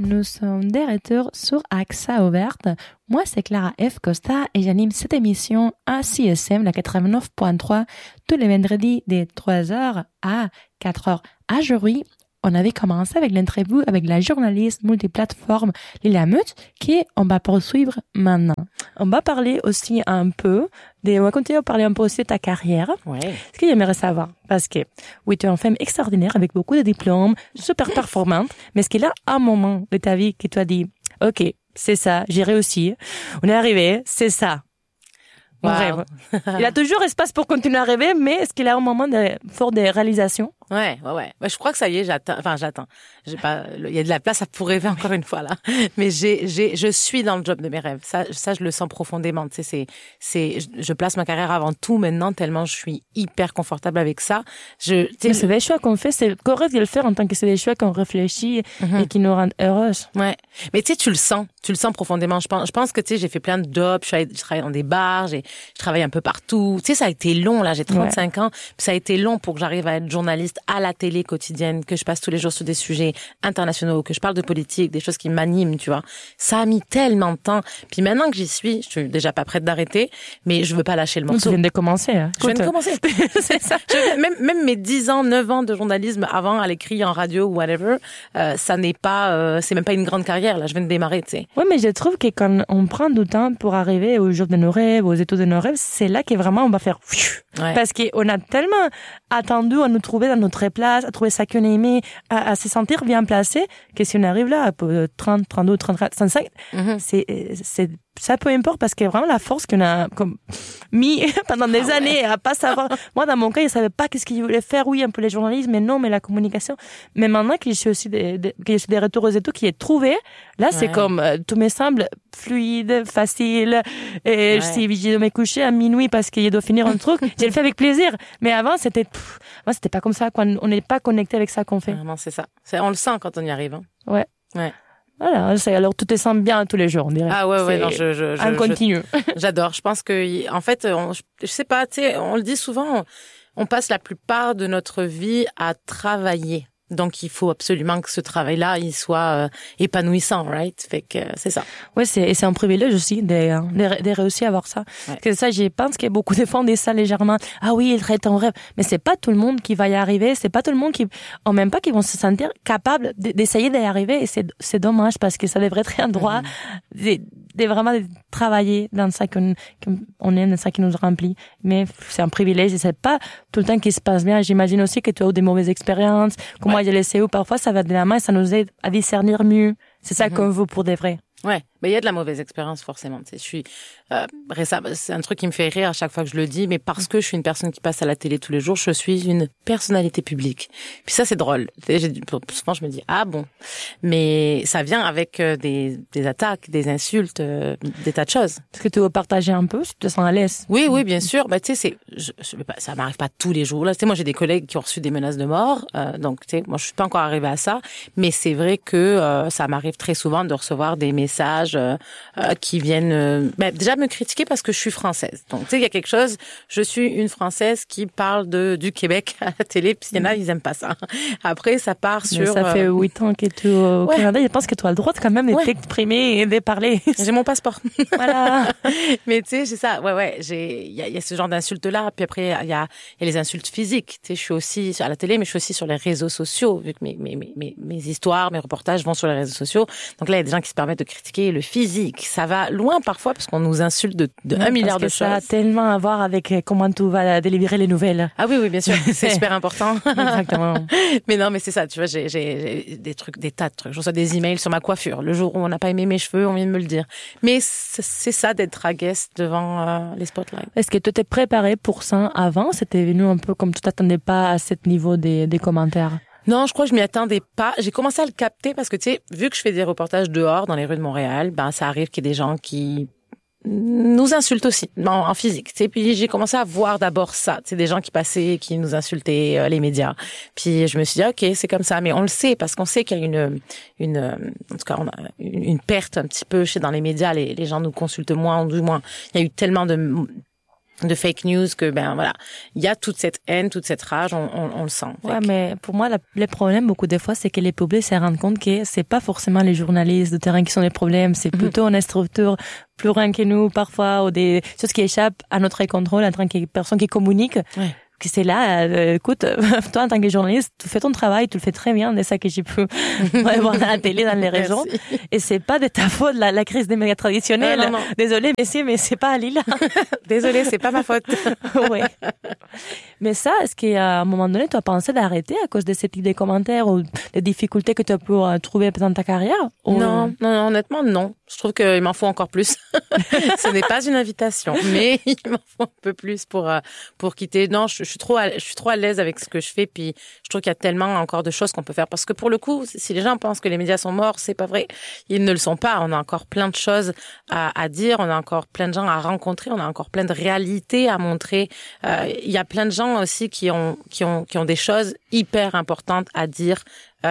Nous sommes de retour sur AXA Ouverte. Moi, c'est Clara F. Costa et j'anime cette émission à CSM, la 89.3, tous les vendredis de 3h à 4h. Aujourd'hui, on avait commencé avec l'interview avec la journaliste multiplateforme Lila Meute, on va poursuivre maintenant. On va parler aussi on va continuer à parler un peu aussi de ta carrière. Ouais. Ce que j'aimerais savoir, parce que oui, tu es une femme extraordinaire avec beaucoup de diplômes, super performante, mais est-ce qu'il y a un moment de ta vie qui t'a dit, OK, c'est ça, j'ai réussi, on est arrivé, c'est ça. Mon rêve. Il y a toujours espace pour continuer à rêver, mais est-ce qu'il y a un moment fort de réalisation? Ouais. Bah, je crois que ça y est, j'attends. Il y a de la place pour rêver encore une fois, là. Mais je suis dans le job de mes rêves. Ça, je le sens profondément. Tu sais, je place ma carrière avant tout maintenant, tellement je suis hyper confortable avec ça. Mais c'est des choix qu'on fait, c'est correct de le faire en tant que c'est des choix qu'on réfléchit et qui nous rendent heureuses. Ouais. Mais tu sais, tu le sens profondément. Je pense que, tu sais, j'ai fait plein de jobs, je travaille dans des bars, je travaille un peu partout. Tu sais, ça a été long, là, j'ai 35 ans, puis ça a été long pour que j'arrive à être journaliste à la télé quotidienne, que je passe tous les jours sur des sujets internationaux, que je parle de politique, des choses qui m'animent, tu vois. Ça a mis tellement de temps. Puis maintenant que j'y suis, je suis déjà pas prête d'arrêter, mais je veux pas lâcher le morceau. Tu viens de commencer, hein. Je viens de commencer. C'est ça. Même mes 10 ans, 9 ans de journalisme avant, à l'écrit, en radio, whatever, ça n'est pas, c'est même pas une grande carrière, là. Je viens de démarrer, tu sais. Ouais, mais je trouve que quand on prend du temps pour arriver au jour de nos rêves, aux études de nos rêves, c'est là que vraiment on va faire parce qu'on a tellement attendu à nous trouver dans notre place, à trouver ça qu'on aimait, à se sentir bien placé, que si on arrive là à 30, 32, 34, 35, c'est ça peu importe parce que vraiment la force qu'on a comme mis pendant des années à pas savoir. Moi, dans mon cas, je savais pas qu'est-ce qu'il voulait faire. Oui, un peu les journalistes, mais non, mais la communication. Mais maintenant que je suis aussi que je suis des retours aux études qui est trouvé, là, c'est comme, tout me semble fluide, facile, et si je dois me coucher à minuit parce qu'il doit finir un truc, je le fais avec plaisir. Mais avant, c'était pas comme ça, quand on n'est pas connecté avec ça qu'on fait. Vraiment, c'est ça. On le sent quand on y arrive, hein. Ouais. Voilà, alors tout te semble bien tous les jours, on dirait. Ah ouais, non, je continue. J'adore. Je pense que, en fait, je sais pas, tu sais, on le dit souvent, on passe la plupart de notre vie à travailler. Donc, il faut absolument que ce travail-là, il soit épanouissant, right? Fait que c'est ça. Ouais, c'est un privilège aussi de réussir à avoir ça. Ouais. Que ça, je pense que beaucoup de fois on dit ça légèrement. Ah oui, il reste en rêve. Mais c'est pas tout le monde qui va y arriver. C'est pas tout le monde en même pas qui vont se sentir capables d'essayer d'y arriver. Et c'est dommage parce que ça devrait être un droit de vraiment travailler dans ça qu'on aime, dans ça qui nous remplit. Mais c'est un privilège et c'est pas tout le temps qu'il se passe bien. J'imagine aussi que tu as eu des mauvaises expériences. Comment j'ai laissé où parfois ça va de la main et ça nous aide à discernir mieux. C'est ça qu'on veut pour des vrais. Ouais, mais il y a de la mauvaise expérience forcément. Tu sais, je suis c'est un truc qui me fait rire à chaque fois que je le dis, mais parce que je suis une personne qui passe à la télé tous les jours, je suis une personnalité publique. Puis ça, c'est drôle. Souvent, je me dis ah bon, mais ça vient avec des attaques, des insultes, des tas de choses. Est-ce que tu veux partager un peu, si tu te sens à l'aise? Oui, bien sûr. Bah tu sais, ça m'arrive pas tous les jours. Là, tu sais, moi j'ai des collègues qui ont reçu des menaces de mort, donc tu sais, moi je suis pas encore arrivée à ça, mais c'est vrai que ça m'arrive très souvent de recevoir des messages qui viennent déjà me critiquer parce que je suis française. Donc tu sais, il y a quelque chose, je suis une Française qui parle du Québec à la télé, puis il y en a, ils aiment pas ça. Après ça part mais sur ça fait 8 ans que tu es au Canada, je pense que tu as le droit quand même de t'exprimer et de parler. J'ai mon passeport. Voilà. Mais tu sais, c'est ça. Ouais, il y a ce genre d'insultes là, puis après il y a les insultes physiques. Tu sais, je suis aussi à la télé, mais je suis aussi sur les réseaux sociaux vu que mes histoires, mes reportages vont sur les réseaux sociaux. Donc là, il y a des gens qui se permettent de critiquer le physique. Ça va loin parfois parce qu'on nous insulte de 1 milliard de choses. Ça a tellement à voir avec comment tu vas délivrer les nouvelles. Ah oui, bien sûr. C'est super important. Exactement. Mais non, mais c'est ça. Tu vois, j'ai des tas de trucs. Je reçois des emails sur ma coiffure. Le jour où on n'a pas aimé mes cheveux, on vient de me le dire. Mais c'est ça d'être à guest devant les spotlights. Est-ce que tu étais préparé pour ça avant? C'était venu un peu comme tu t'attendais pas à ce niveau des commentaires? Non, je crois que je m'y attendais pas. J'ai commencé à le capter parce que, tu sais, vu que je fais des reportages dehors, dans les rues de Montréal, ça arrive qu'il y ait des gens qui nous insultent aussi, en physique. Tu sais, puis j'ai commencé à voir d'abord ça. C'est des gens qui passaient, qui nous insultaient, les médias. Puis je me suis dit, ok, c'est comme ça. Mais on le sait, parce qu'on sait qu'il y a en tout cas, on a une perte un petit peu dans les médias. Les gens nous consultent moins, ou du moins. Il y a eu tellement de fake news, que voilà, il y a toute cette haine, toute cette rage, on le sent. Ouais, mais pour moi, les problèmes beaucoup des fois, c'est que les publics se rendent compte que c'est pas forcément les journalistes de terrain qui sont les problèmes, c'est plutôt une structure plus rien que nous parfois, ou des choses qui échappent à notre contrôle en tant que personne qui communique. Ouais. Que c'est là, écoute, toi en tant que journaliste, tu fais ton travail, tu le fais très bien, c'est ça que j'ai pu voir à la télé, dans les régions. Et c'est pas de ta faute la crise des médias traditionnels. Non. Désolée, mais c'est pas Lila. Désolée, c'est pas ma faute. Oui. Mais ça, est-ce qu'à un moment donné, tu as pensé d'arrêter à cause de ces types de commentaires ou des difficultés que tu as pu trouver dans ta carrière? Ou... Non, honnêtement, non. Je trouve qu'il m'en faut encore plus. Ce n'est pas une invitation, mais il m'en faut un peu plus pour quitter. Non, je suis trop à l'aise avec ce que je fais, puis je trouve qu'il y a tellement encore de choses qu'on peut faire. Parce que pour le coup, si les gens pensent que les médias sont morts, c'est pas vrai. Ils ne le sont pas. On a encore plein de choses à dire, on a encore plein de gens à rencontrer, on a encore plein de réalités à montrer. Il y a plein de gens aussi qui ont des choses hyper importantes à dire.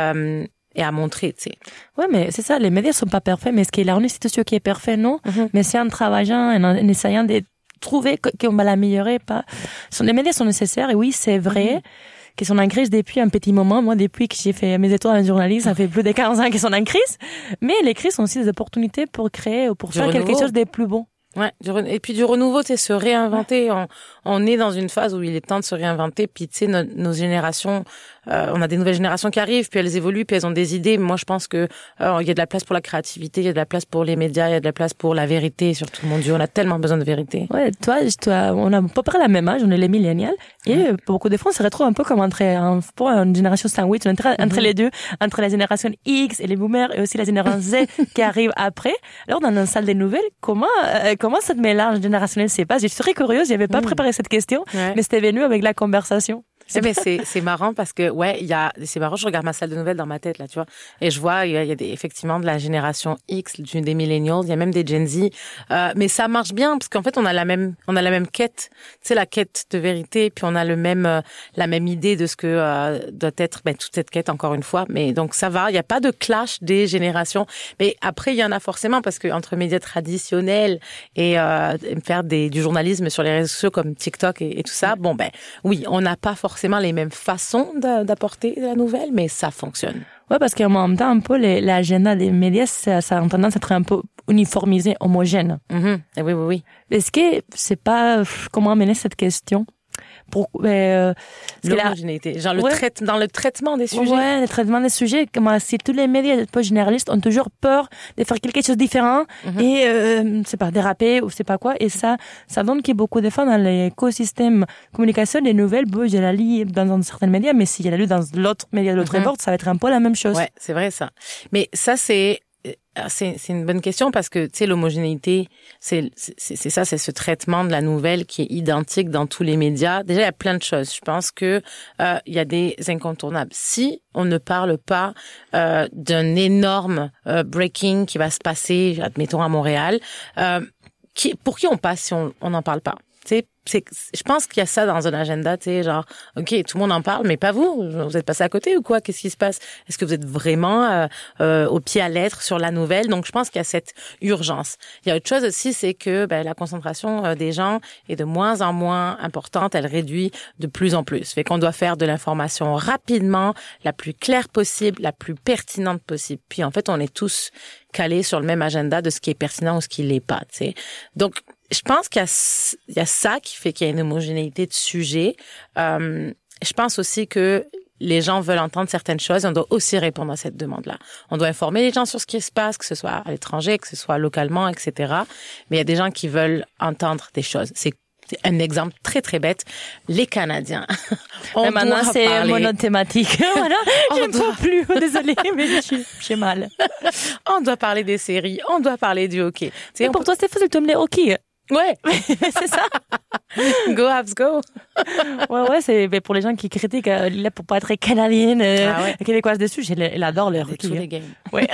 Et à montrer, tu sais. Ouais, mais c'est ça, les médias sont pas parfaits, mais est-ce qu'il y a une institution qui est parfaite, non? Mais c'est en travaillant et en essayant de trouver qu'on va l'améliorer, pas. Les médias sont nécessaires, et oui, c'est vrai. Qu'ils sont en crise depuis un petit moment. Moi, depuis que j'ai fait mes études en journalisme, ça fait plus de 15 ans qu'ils sont en crise. Mais les crises sont aussi des opportunités pour créer ou pour faire quelque chose de plus bon. Ouais, et puis du renouveau, tu sais, se réinventer. Ouais. On est dans une phase où il est temps de se réinventer. Puis tu sais, nos générations, on a des nouvelles générations qui arrivent, puis elles évoluent, puis elles ont des idées. Moi, je pense que il y a de la place pour la créativité, il y a de la place pour les médias, il y a de la place pour la vérité. Surtout, mon Dieu, on a tellement besoin de vérité. Ouais, toi, on a à peu près la même âge, on est les millénials, et pour beaucoup de fois, on se retrouve un peu comme entre une génération sandwich, entre les deux, entre la génération X et les boomers, et aussi la génération Z qui arrive après. Alors, dans une salle des nouvelles, comment cette mélange générationnel s'est passé? Je suis très curieuse, j'avais pas préparé cette question, mais c'était venu avec la conversation. Mais c'est marrant parce que c'est marrant, je regarde ma salle de nouvelles dans ma tête là, tu vois, et je vois il y a effectivement de la génération X, des millennials, il y a même des Gen Z, mais ça marche bien parce qu'en fait on a la même quête, tu sais, la quête de vérité, puis on a la même idée de ce que doit être toute cette quête, encore une fois. Mais donc ça va, il y a pas de clash des générations, mais après il y en a forcément parce que entre médias traditionnels et faire du journalisme sur les réseaux sociaux comme TikTok et tout ça, oui, on n'a pas forcément les mêmes façons d'apporter la nouvelle, mais ça fonctionne. Ouais, parce qu'en même temps, un peu, l'agenda des médias, ça a tendance à être un peu uniformisé, homogène. Oui. Est-ce que c'est pas, comment amener cette question? L'homogénéité, genre dans le traitement des sujets. Ouais, le traitement des sujets, comme si tous les médias un peu généralistes ont toujours peur de faire quelque chose de différent et c'est pas déraper ou c'est pas quoi, et ça donne qu'il y a beaucoup de fois dans l'écosystème communication des nouvelles, je la lis dans certains médias, mais si je la lis dans l'autre média de l'autre bord, ça va être un peu la même chose. Ouais, c'est vrai ça. Mais ça c'est une bonne question parce que, tu sais, l'homogénéité, c'est ça, c'est ce traitement de la nouvelle qui est identique dans tous les médias. Déjà, il y a plein de choses. Je pense que, il y a des incontournables. Si on ne parle pas, d'un énorme, breaking qui va se passer, admettons, à Montréal, pour qui on passe si on n'en parle pas? Tu sais, je pense qu'il y a ça dans un agenda, tu sais, genre, OK, tout le monde en parle, mais pas vous. Vous êtes passé à côté ou quoi? Qu'est-ce qui se passe? Est-ce que vous êtes vraiment au pied à lettre sur la nouvelle? Donc, je pense qu'il y a cette urgence. Il y a autre chose aussi, c'est que la concentration des gens est de moins en moins importante. Elle réduit de plus en plus. Fait qu'on doit faire de l'information rapidement, la plus claire possible, la plus pertinente possible. Puis, en fait, on est tous calés sur le même agenda de ce qui est pertinent ou ce qui l'est pas, tu sais. Donc, je pense qu'il y a ça qui fait qu'il y a une homogénéité de sujets. Je pense aussi que les gens veulent entendre certaines choses et on doit aussi répondre à cette demande-là. On doit informer les gens sur ce qui se passe, que ce soit à l'étranger, que ce soit localement, etc. Mais il y a des gens qui veulent entendre des choses. C'est un exemple très très bête. Les Canadiens. Mais maintenant c'est monothématique. Voilà. Je ne peux plus. Désolée, mais j'ai mal. On doit parler des séries. On doit parler du hockey. Mais pour toi, c'est facile de me dire hockey. Ouais, c'est ça. Go Habs go. Ouais, c'est pour les gens qui critiquent là pour pas être canadienne, québécoise dessus, elle adore le hockey. Tous les games. Ouais.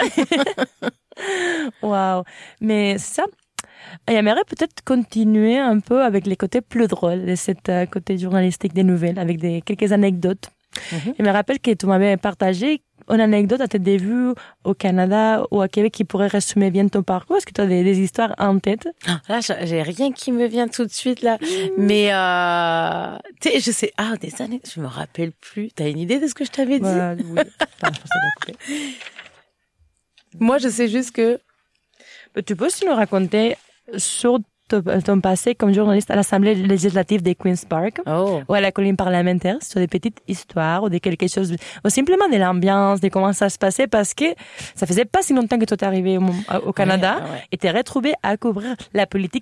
Wow. Mais c'est ça. J'aimerais peut-être continuer un peu avec les côtés plus drôles de cette côté journalistique des nouvelles, avec quelques anecdotes. Je me rappelle que tu m'avais partagé une anecdote à tes débuts au Canada ou à Québec qui pourrait résumer bien ton parcours? Est-ce que tu as des histoires en tête? Là, j'ai rien qui me vient tout de suite, là. Mais, tu sais, je sais, des années, je me rappelle plus. T'as une idée de ce que je t'avais dit? Oui. Attends, moi, je sais juste que... Tu peux aussi nous raconter sur ton passé comme journaliste à l'Assemblée législative des Queen's Park ou à la colline parlementaire, sur des petites histoires ou de quelque chose, ou simplement de l'ambiance, de comment ça se passait, parce que ça faisait pas si longtemps que toi t'es arrivé au Canada et t'es retrouvé à couvrir la politique